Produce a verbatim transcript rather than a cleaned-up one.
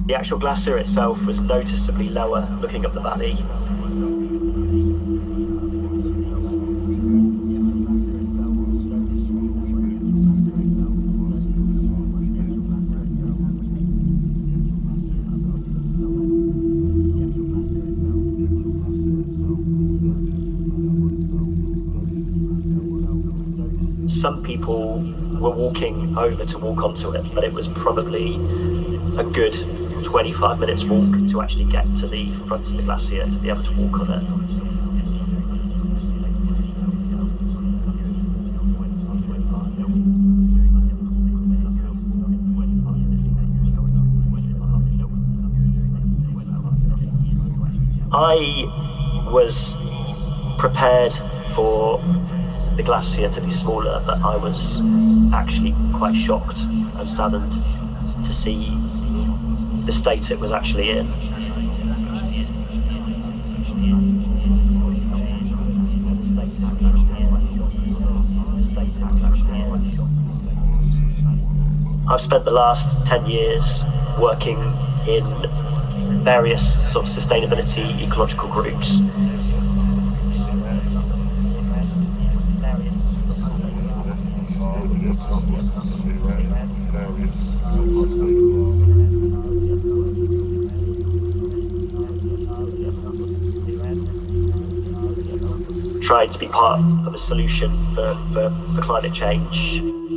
The actual glacier itself was noticeably lower looking up the valley. Some people were walking over to walk onto it, but it was probably a good twenty-five minutes walk to actually get to the front of the glacier to be able to walk on it. I was prepared for the glacier to be smaller, but I was actually quite shocked and saddened to see the state it was actually in. I've spent the last ten years working in various sort of sustainability ecological groups. Tried to be part of a solution for, for, for climate change.